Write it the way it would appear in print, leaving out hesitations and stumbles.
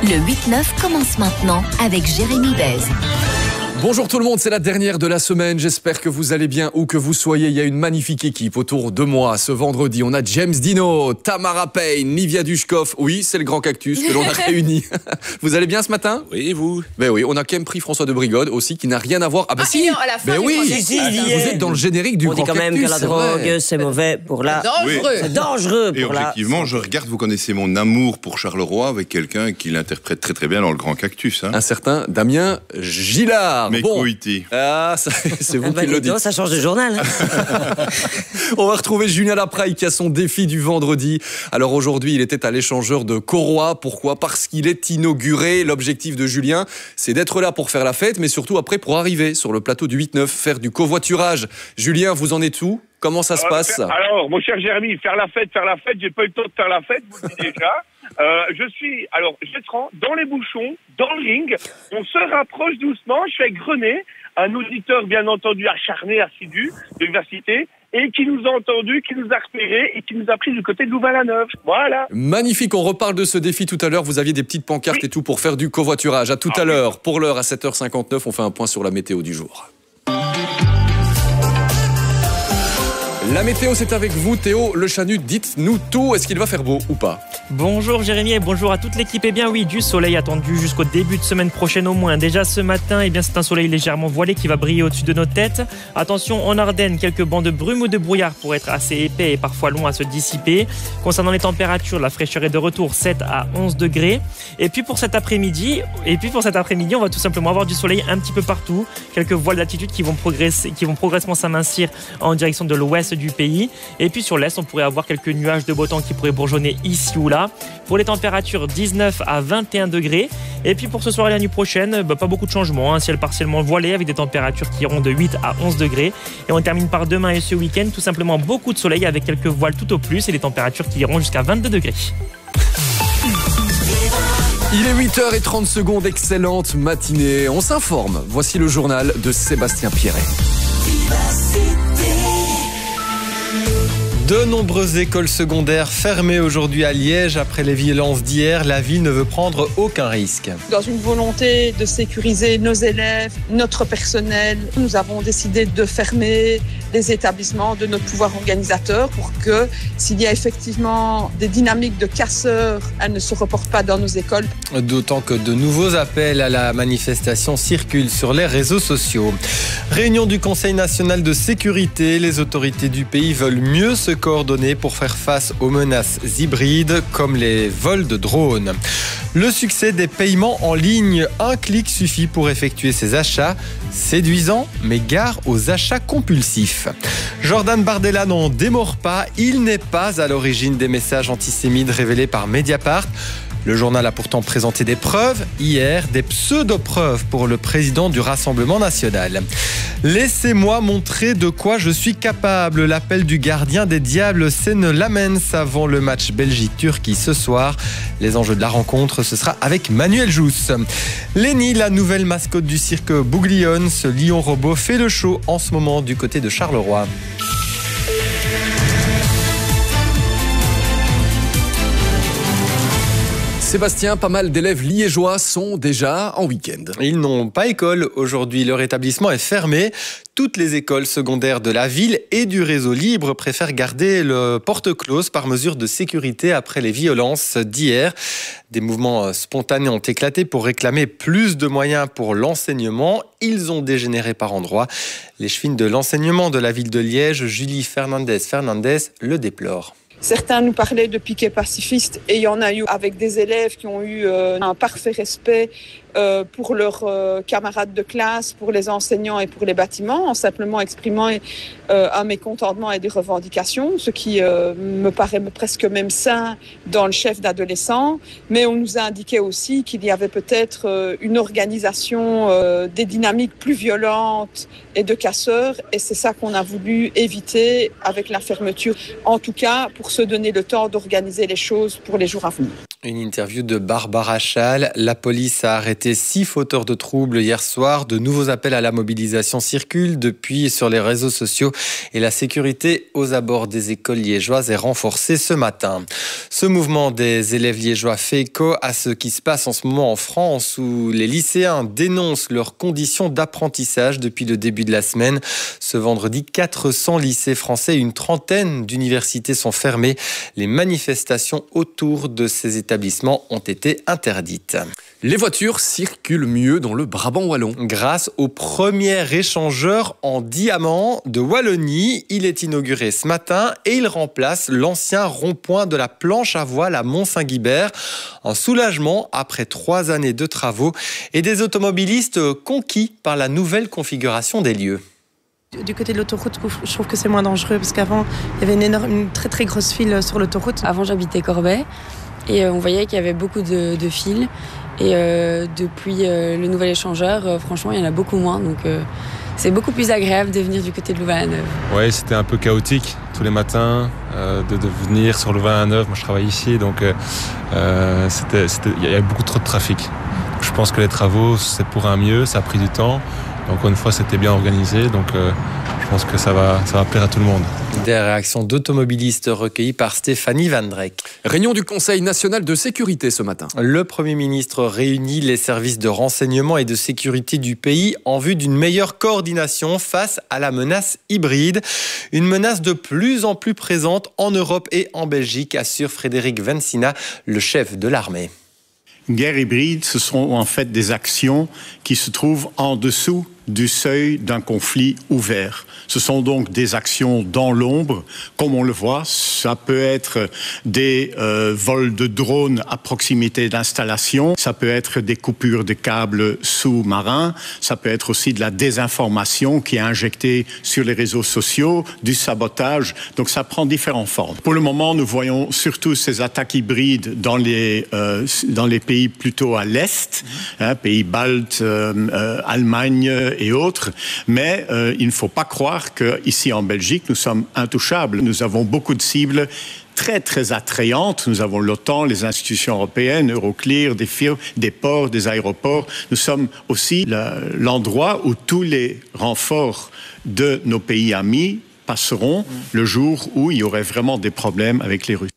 Le 8-9 commence maintenant avec Jérémy Bez. Bonjour tout le monde, c'est la dernière de la semaine. J'espère que vous allez bien où que vous soyez. Il y a une magnifique équipe autour de moi. Ce vendredi, on a James Dino, Tamara Payne, Livia Dushkov. Oui, c'est le grand cactus que l'on a réuni. Vous allez bien ce matin ? Oui, et vous ? Ben oui, on a quand même pris François de Brigode aussi, qui n'a rien à voir. Ah bah si, non, à la fin, ben oui, vous êtes dans le générique du on grand dit quand cactus. même que la drogue, c'est mauvais pour la... Dangereux. C'est dangereux Et pour la... objectivement, je regarde, vous connaissez mon amour pour Charleroi avec quelqu'un qui l'interprète très très bien dans le Grand Cactus. Hein. Un certain Damien Gillard. Mais Bon. Coïti. Ah, c'est vous qui le dites. Ça change de journal. On va retrouver Julien Lapraille qui a son défi du vendredi. Alors aujourd'hui, il était à l'échangeur de Cauroy. Pourquoi ? Parce qu'il est inauguré. L'objectif de Julien, c'est d'être là pour faire la fête, mais surtout après pour arriver sur le plateau du 8-9, faire du covoiturage. Julien, vous en êtes où ? Comment ça se passe ? Alors, mon cher Jérémy, faire la fête, j'ai pas eu le temps de faire la fête, vous le dites déjà. J'étrange dans les bouchons, dans le ring, on se rapproche doucement, je fais Grenet, un auditeur bien entendu acharné, assidu, de l'université, et qui nous a entendus, qui nous a repérés, et qui nous a pris du côté de Louvain-la-Neuve. Voilà. Magnifique, on reparle de ce défi tout à l'heure. Vous aviez des petites pancartes et tout pour faire du covoiturage. À tout à l'heure. Pour l'heure, à 7h59, on fait un point sur la météo du jour. La météo, c'est avec vous, Théo Le Chanut. Dites-nous tout. Est-ce qu'il va faire beau ou pas ? Bonjour Jérémy et bonjour à toute l'équipe. Eh bien oui, du soleil attendu jusqu'au début de semaine prochaine au moins. Déjà ce matin, c'est un soleil légèrement voilé qui va briller au-dessus de nos têtes. Attention, en Ardennes, quelques bancs de brume ou de brouillard pour être assez épais et parfois longs à se dissiper. Concernant les températures, la fraîcheur est de retour, 7 à 11 degrés. Et puis pour cet après-midi, on va tout simplement avoir du soleil un petit peu partout. Quelques voiles d'altitude qui vont progressivement s'amincir en direction de l'ouest du pays. Et puis sur l'est, on pourrait avoir quelques nuages de beau temps qui pourraient bourgeonner ici ou là. Pour les températures, 19 à 21 degrés. Et puis pour ce soir et la nuit prochaine, pas beaucoup de changements. Un ciel partiellement voilé avec des températures qui iront de 8 à 11 degrés. Et on termine par demain et ce week-end, tout simplement beaucoup de soleil avec quelques voiles tout au plus et des températures qui iront jusqu'à 22 degrés. Il est 8h30, excellente matinée. On s'informe. Voici le journal de Sébastien Pierret. De nombreuses écoles secondaires fermées aujourd'hui à Liège après les violences d'hier. La ville ne veut prendre aucun risque. Dans une volonté de sécuriser nos élèves, notre personnel, nous avons décidé de fermer les établissements de notre pouvoir organisateur pour que, s'il y a effectivement des dynamiques de casseurs, elles ne se reportent pas dans nos écoles. D'autant que de nouveaux appels à la manifestation circulent sur les réseaux sociaux. Réunion du Conseil national de sécurité. Les autorités du pays veulent mieux se coordonner pour faire face aux menaces hybrides comme les vols de drones. Le succès des paiements en ligne. Un clic suffit pour effectuer ses achats. Séduisant, mais gare aux achats compulsifs. Jordan Bardella n'en démord pas. Il n'est pas à l'origine des messages antisémites révélés par Mediapart. Le journal a pourtant présenté des preuves, hier, des pseudo-preuves pour le président du Rassemblement national. Laissez-moi montrer de quoi je suis capable. L'appel du gardien des Diables Senne Lamens avant le match Belgique-Turquie ce soir. Les enjeux de la rencontre, ce sera avec Manuel Jousse. Lenny, la nouvelle mascotte du cirque Bouglione, ce lion robot fait le show en ce moment du côté de Charleroi. Sébastien, pas mal d'élèves liégeois sont déjà en week-end. Ils n'ont pas école aujourd'hui. Leur établissement est fermé. Toutes les écoles secondaires de la ville et du réseau libre préfèrent garder le porte close par mesure de sécurité après les violences d'hier. Des mouvements spontanés ont éclaté pour réclamer plus de moyens pour l'enseignement. Ils ont dégénéré par endroits. Les chefines de l'enseignement de la ville de Liège, Julie Fernandez le déplore. Certains nous parlaient de piquets pacifistes et il y en a eu avec des élèves qui ont eu un parfait respect pour leurs camarades de classe, pour les enseignants et pour les bâtiments, en simplement exprimant un mécontentement et des revendications, ce qui me paraît presque même sain dans le chef d'adolescent. Mais on nous a indiqué aussi qu'il y avait peut-être une organisation des dynamiques plus violentes et de casseurs, et c'est ça qu'on a voulu éviter avec la fermeture. En tout cas, pour se donner le temps d'organiser les choses pour les jours à venir. Une interview de Barbara Schall. La police a arrêté 6 fauteurs de troubles hier soir. De nouveaux appels à la mobilisation circulent depuis sur les réseaux sociaux et la sécurité aux abords des écoles liégeoises est renforcée ce matin. Ce mouvement des élèves liégeois fait écho à ce qui se passe en ce moment en France où les lycéens dénoncent leurs conditions d'apprentissage depuis le début de la semaine. Ce vendredi, 400 lycées français et une trentaine d'universités sont fermées. Les manifestations autour de ces établissements ont été interdites. Les voitures circulent mieux dans le Brabant wallon. Grâce au premier échangeur en diamant de Wallonie, il est inauguré ce matin et il remplace l'ancien rond-point de la planche à voile à Mont-Saint-Guibert. Un soulagement après 3 années de travaux et des automobilistes conquis par la nouvelle configuration des lieux. Du côté de l'autoroute, je trouve que c'est moins dangereux parce qu'avant, il y avait une très très grosse file sur l'autoroute. Avant, j'habitais Corbet et on voyait qu'il y avait beaucoup de fils. Et depuis le nouvel échangeur, franchement, il y en a beaucoup moins. Donc c'est beaucoup plus agréable de venir du côté de Louvain-la-Neuve. Oui, c'était un peu chaotique tous les matins de venir sur Louvain-la-Neuve. Moi, je travaille ici, donc il y avait beaucoup trop de trafic. Je pense que les travaux, c'est pour un mieux, ça a pris du temps. Encore une fois, c'était bien organisé, donc je pense que ça va plaire à tout le monde. Des réactions d'automobilistes recueillies par Stéphanie Van Drek. Réunion du Conseil national de sécurité ce matin. Le Premier ministre réunit les services de renseignement et de sécurité du pays en vue d'une meilleure coordination face à la menace hybride. Une menace de plus en plus présente en Europe et en Belgique, assure Frédéric Vensina, le chef de l'armée. Une guerre hybride, ce sont en fait des actions qui se trouvent en dessous du seuil d'un conflit ouvert. Ce sont donc des actions dans l'ombre, comme on le voit. Ça peut être des vols de drones à proximité d'installations, ça peut être des coupures de câbles sous-marins, ça peut être aussi de la désinformation qui est injectée sur les réseaux sociaux, du sabotage. Donc ça prend différentes formes. Pour le moment, nous voyons surtout ces attaques hybrides dans les pays plutôt à l'Est, pays baltes, Allemagne et autres, mais il ne faut pas croire qu'ici en Belgique, nous sommes intouchables. Nous avons beaucoup de cibles très très attrayantes. Nous avons l'OTAN, les institutions européennes, Euroclear, des firmes, des ports, des aéroports. Nous sommes aussi l'endroit où tous les renforts de nos pays amis passeront le jour où il y aurait vraiment des problèmes avec les Russes.